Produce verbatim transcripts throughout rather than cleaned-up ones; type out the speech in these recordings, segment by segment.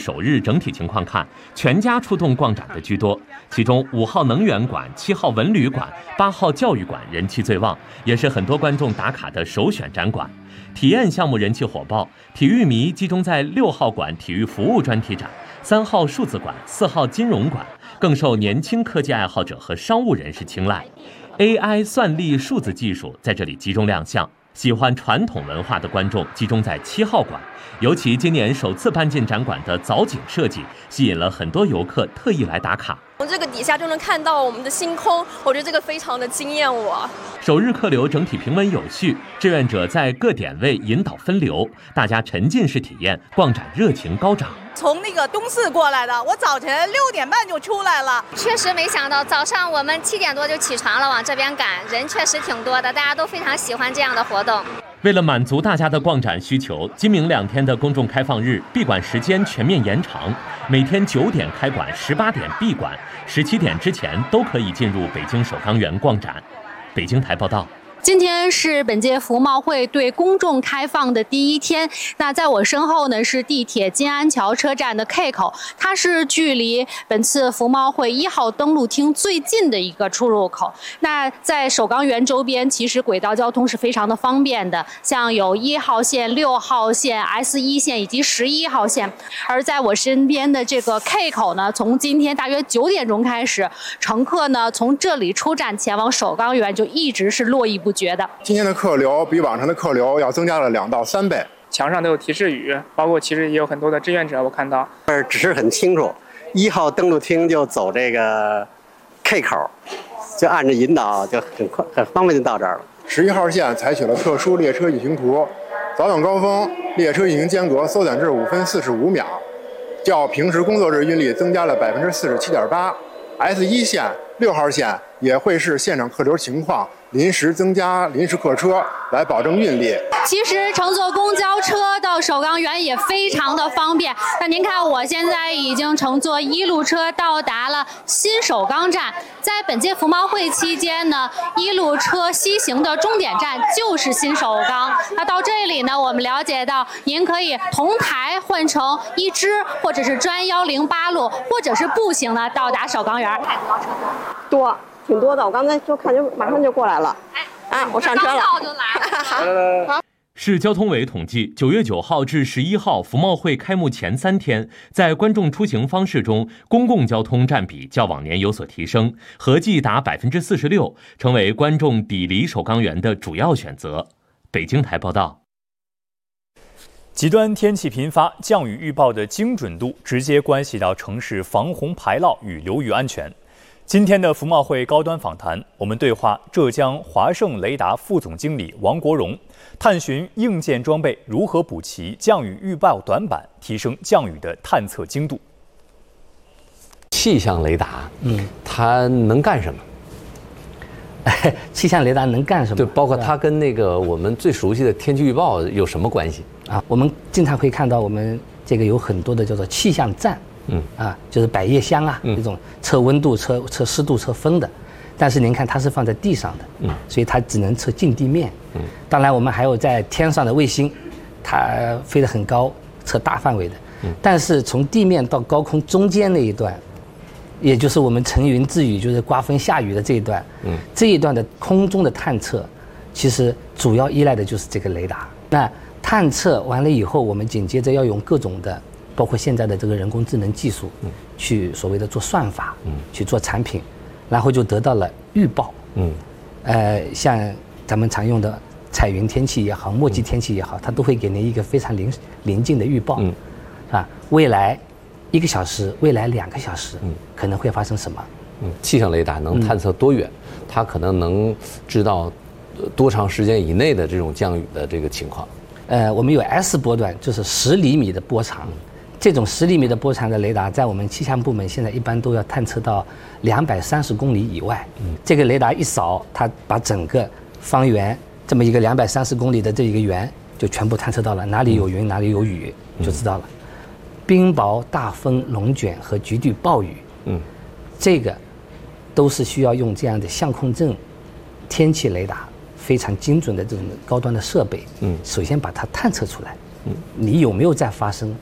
首日整体情况看，全家出动逛展的居多，其中五号能源馆、七号文旅馆、八号教育馆人气最旺，也是很多观众打卡的首选展馆。体验项目人气火爆，体育迷集中在六号馆体育服务专题展、三号数字馆、四号金融馆，更受年轻科技爱好者和商务人士青睐。A I 算力数字技术在这里集中亮相，喜欢传统文化的观众集中在七号馆，尤其今年首次搬进展馆的藻井设计，吸引了很多游客特意来打卡。 从这个底下就能看到我们的星空，我觉得这个非常的惊艳我。 首日客流整体平稳有序，志愿者在各点位引导分流，大家沉浸式体验，逛展热情高涨。 从那个东四过来的，我早晨六点半就出来了。 确实没想到，早上我们七点多就起床了，往这边赶，人确实挺多的，大家都非常喜欢这样的活动。 为了满足大家的逛展需求，今明两天的公众开放日闭馆时间全面延长，每天九点开馆，十八点闭馆，十七点之前都可以进入北京首钢园逛展。北京台报道。 今天是本届服贸会对公众开放的第一天。那在我身后呢是地铁金安桥车站的 K 口，它是距离本次服贸会一号登陆厅最近的一个出入口。那在首钢园周边，其实轨道交通是非常的方便的，像有一号线、六号线、S 一线以及十一号线。而在我身边的这个 K 口呢，从今天大约九点钟开始，乘客呢从这里出站前往首钢园就一直是络绎不绝的。 今天的客流比往常的客流要增加了两到三倍。 墙上都有提示语，包括其实也有很多的志愿者，我看到指示很清楚，一号登陆厅就走这个 K 口，就按着引导就很快很方便就到这儿了。 十一号线采取了特殊列车运行图，早晚高峰列车运行间隔缩短至五分四十五秒，较平时工作日运力增加了百分之四十七点八。S 一线、六号线也会视现场客流情况临时增加临时客车来保证运力。 其实乘坐公交车到首钢园也非常的方便。那您看，我现在已经乘坐一路车到达了新首钢站。在本届服贸会期间呢，一路车西行的终点站就是新首钢。那到这里呢，我们了解到，您可以同台换乘一支或者是专一零八路，或者是步行呢到达首钢园。 多。挺多的，我刚才就看就马上就过来了，啊，我上车了， 就来了。 好。 市交通委统计，九月九号至十一号服贸会开幕前三天，在观众出行方式中，公共交通占比较往年有所提升，合计达百分之四十六，成为观众抵离首钢园的主要选择。北京台报道。 极端天气频发，降雨预报的精准度直接关系到城市防洪排涝与流域安全。今天的服贸会高端访谈，我们对话浙江华盛雷达副总经理王国荣，探寻硬件装备如何补齐降雨预报短板，提升降雨的探测精度。 气象雷达，嗯，它能干什么？ 气象雷达能干什么？ 对，包括它跟那个我们最熟悉的天气预报有什么关系啊？我们经常会看到我们这个有很多的叫做气象站。嗯啊，就是百叶箱啊，这种测温度、测测湿度、测风的，但是您看它是放在地上的，嗯，所以它只能测近地面。嗯，当然我们还有在天上的卫星，它飞得很高，测大范围的。嗯，但是从地面到高空中间那一段，也就是我们层云致雨，就是刮风下雨的这一段，嗯，这一段的空中的探测，其实主要依赖的就是这个雷达。那探测完了以后，我们紧接着要用各种的。包括现在的这个人工智能技术，嗯，去所谓的做算法，嗯，去做产品，然后就得到了预报，嗯，呃，像咱们常用的彩云天气也好，墨迹天气也好，它都会给您一个非常临临近的预报，嗯，啊，未来一个小时，未来两个小时，嗯，可能会发生什么？ 嗯，气象雷达能探测多远？嗯，它可能能知道多长时间以内的这种降雨的这个情况。 呃，我们有 S 波段，就是十厘米的波长。嗯，这种十厘米的波长的雷达，在我们气象部门现在一般都要探测到两百三十公里以外。嗯，这个雷达一扫，它把整个方圆这么一个两百三十公里的这一个圆就全部探测到了，哪里有云，哪里有雨，就知道了。冰雹、大风、龙卷和局地暴雨，嗯，这个都是需要用这样的相控阵、天气雷达非常精准的这种高端的设备，嗯，首先把它探测出来。嗯，你有没有在发生？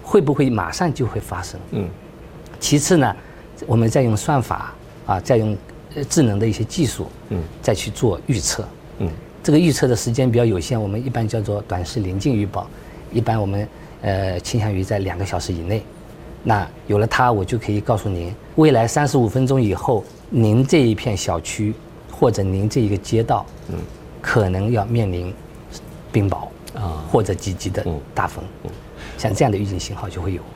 会不会马上就会发生？嗯。其次呢，我们再用算法啊，再用智能的一些技术，嗯，再去做预测。嗯。这个预测的时间比较有限，我们一般叫做短时临近预报，一般我们呃倾向于在两个小时以内。那有了它，我就可以告诉您，未来三十五分钟以后，您这一片小区或者您这一个街道，嗯，可能要面临冰雹啊，或者几级的大风，嗯，像这样的预警信号就会有。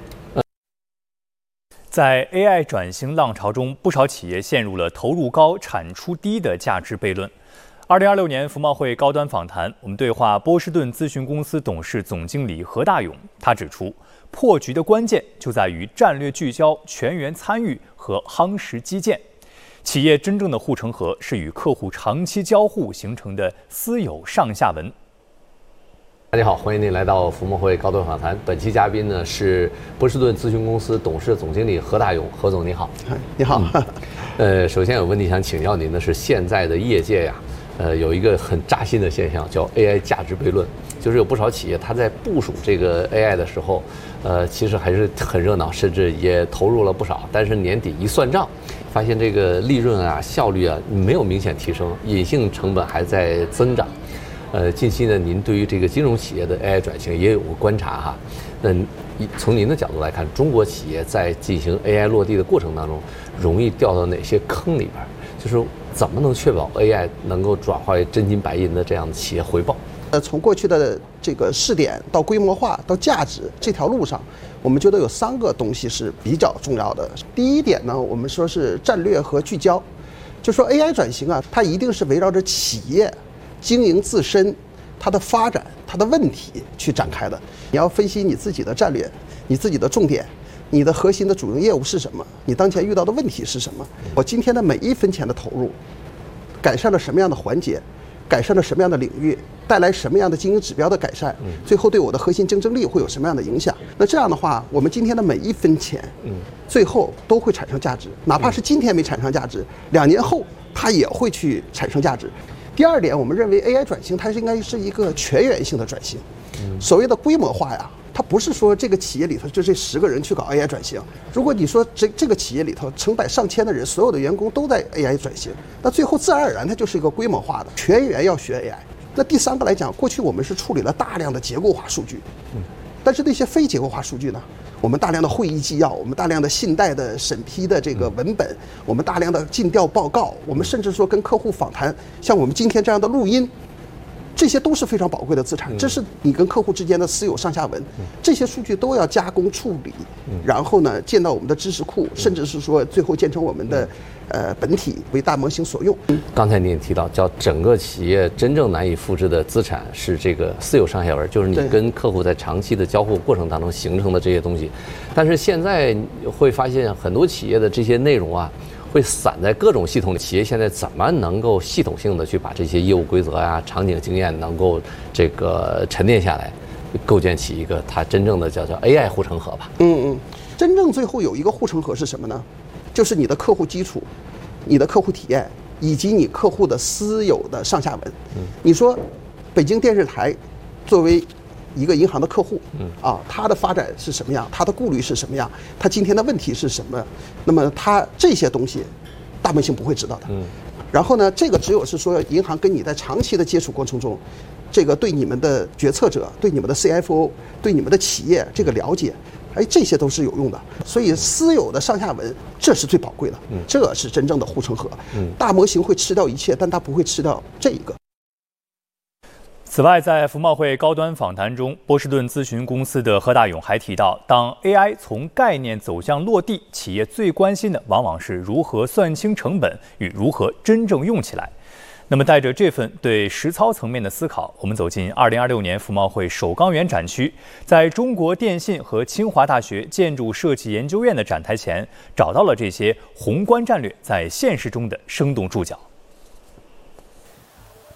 在 A I 转型浪潮中，不少企业陷入了投入高、产出低的价值悖论。二零二六年服贸会高端访谈，我们对话波士顿咨询公司董事总经理何大勇，他指出，破局的关键就在于战略聚焦、全员参与和夯实基建。企业真正的护城河是与客户长期交互形成的私有上下文。 大家好，欢迎您来到服贸会高端访谈。本期嘉宾呢是波士顿咨询公司董事总经理何大勇，何总你好。 你好。 呃，首先有问题想请教您的是，现在的业界呀，呃，有一个很扎心的现象，叫 A I 价值悖论。就是有不少企业，它在部署这个 A I 的时候，呃，其实还是很热闹，甚至也投入了不少。但是年底一算账，发现这个利润啊、效率啊没有明显提升，隐性成本还在增长。呃，近期呢，您对于这个金融企业的 A I 转型也有过观察哈。那从您的角度来看，中国企业在进行 A I 落地的过程当中，容易掉到哪些坑里边？就是怎么能确保 A I 能够转化为真金白银的这样的企业回报？ 呃，从过去的这个试点到规模化到价值这条路上，我们觉得有三个东西是比较重要的。第一点呢，我们说是战略和聚焦，就说 A I 转型啊，它一定是围绕着企业经营自身、它的发展、它的问题去展开的。你要分析你自己的战略、你自己的重点、你的核心的主营业务是什么，你当前遇到的问题是什么。我今天的每一分钱的投入，改善了什么样的环节，改善了什么样的领域，带来什么样的经营指标的改善，最后对我的核心竞争力会有什么样的影响。那这样的话，我们今天的每一分钱，最后都会产生价值，哪怕是今天没产生价值，两年后它也会去产生价值。第二点，我们认为 A I 转型它是应该是一个全员性的转型。所谓的规模化呀，它不是说这个企业里头就这十个人去搞 A I 转型。如果你说这这个企业里头成百上千的人，所有的员工都在 A I 转型，那最后自然而然它就是一个规模化的，全员要学 A I。那第三个来讲，过去我们是处理了大量的结构化数据，但是那些非结构化数据呢？我们大量的会议纪要，我们大量的信贷的审批的这个文本，我们大量的尽调报告，我们甚至说跟客户访谈，像我们今天这样的录音，这些都是非常宝贵的资产。这是你跟客户之间的私有上下文，这些数据都要加工处理，然后呢建到我们的知识库，甚至是说最后建成我们的呃本体为大模型所用。 刚才您也提到，叫整个企业真正难以复制的资产是这个私有上下文，就是你跟客户在长期的交互过程当中形成的这些东西。但是现在会发现很多企业的这些内容啊，会散在各种系统里。企业现在怎么能够系统性的去把这些业务规则啊、场景经验能够这个沉淀下来，构建起一个它真正的叫做 A I 护城河吧？ 嗯嗯，真正最后有一个护城河是什么呢？就是你的客户基础、你的客户体验以及你客户的私有的上下文。嗯，你说北京电视台作为一个银行的客户，嗯啊，它的发展是什么样？它的顾虑是什么样？它今天的问题是什么？那么它这些东西，大模型不会知道的。嗯，然后呢，这个只有是说银行跟你在长期的接触过程中，这个对你们的决策者、对你们的 C F O、对你们的企业这个了解，哎，这些都是有用的。所以私有的上下文，这是最宝贵的，嗯，这是真正的护城河。嗯，大模型会吃掉一切，但它不会吃掉这一个。 此外，在服贸会高端访谈中，波士顿咨询公司的何大勇还提到，当 A I 从概念走向落地，企业最关心的往往是如何算清成本与如何真正用起来。那么，带着这份对实操层面的思考，我们走进二零二六年服贸会首钢园展区，在中国电信和清华大学建筑设计研究院的展台前，找到了这些宏观战略在现实中的生动注脚。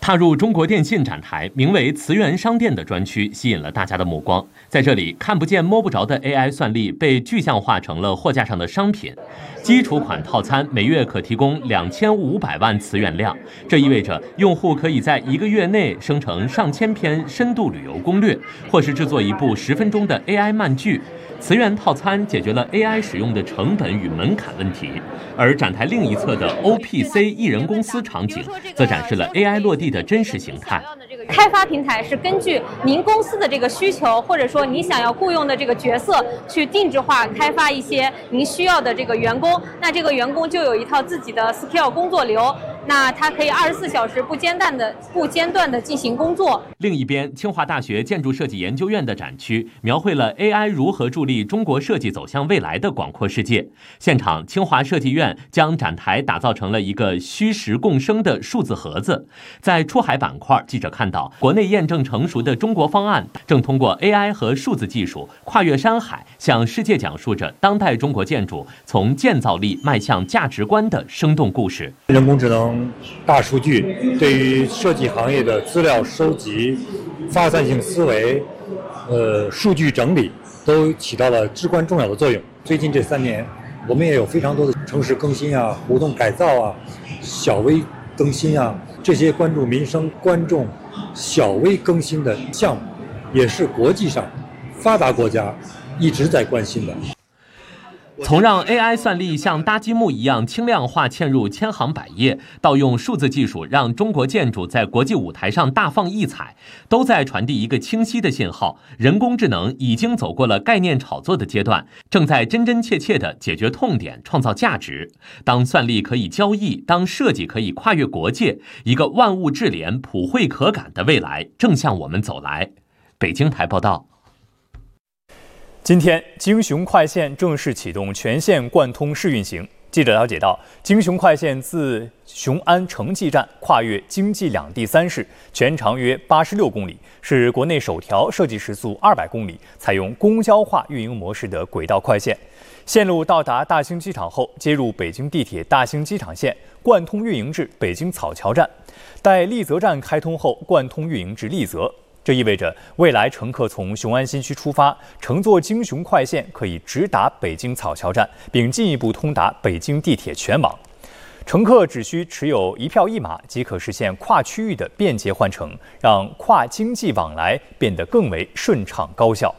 踏入中国电信展台，名为“磁源商店”的专区吸引了大家的目光。在这里，看不见摸不着的 A I 算力被具象化成了货架上的商品。基础款套餐每月可提供两千五百万磁源量，这意味着用户可以在一个月内生成上千篇深度旅游攻略，或是制作一部十分钟的 A I 漫剧。磁源套餐解决了 A I 使用的成本与门槛问题，而展台另一侧的 O P C 艺人公司场景，则展示了 A I 落地的真实形态。 开发平台是根据您公司的这个需求，或者说你想要雇佣的这个角色，去定制化开发一些您需要的这个员工。那这个员工就有一套自己的 skill 工作流，那他可以二十四小时不间断的不间断的进行工作。 另一边，清华大学建筑设计研究院的展区描绘了 A I 如何助力中国设计走向未来的广阔世界。现场，清华设计院将展台打造成了一个虚实共生的数字盒子。在出海板块，记者看到，国内验证成熟的中国方案正通过 A I 和数字技术跨越山海，向世界讲述着当代中国建筑从建造力迈向价值观的生动故事。 人工智能、大数据对于设计行业的资料收集、发散性思维、呃数据整理都起到了至关重要的作用。最近这三年，我们也有非常多的城市更新啊、胡同改造啊、小微更新啊，这些关注民生、关注小微更新的项目，也是国际上发达国家一直在关心的。 从让 A I 算力像搭积木一样轻量化嵌入千行百业，到用数字技术让中国建筑在国际舞台上大放异彩，都在传递一个清晰的信号：人工智能已经走过了概念炒作的阶段，正在真真切切地解决痛点，创造价值。当算力可以交易，当设计可以跨越国界，一个万物智联、普惠可感的未来正向我们走来。北京台报道。 今天，京雄快线正式启动全线贯通试运行。记者了解到，京雄快线自雄安城际站跨越京冀两地三市，全长约八十六公里，是国内首条设计时速二百公里、采用公交化运营模式的轨道快线。线路到达大兴机场后，接入北京地铁大兴机场线，贯通运营至北京草桥站。待丽泽站开通后，贯通运营至丽泽。这意味着未来乘客从雄安新区出发，乘坐京雄快线可以直达北京草桥站，并进一步通达北京地铁全网。乘客只需持有一票一码即可实现跨区域的便捷换乘，让跨经济往来变得更为顺畅高效。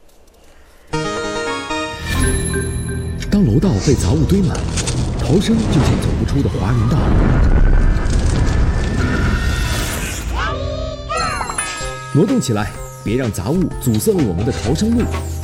当楼道被杂物堆满，逃生就像走不出的华人道。挪动起来，别让杂物阻塞了我们的逃生路。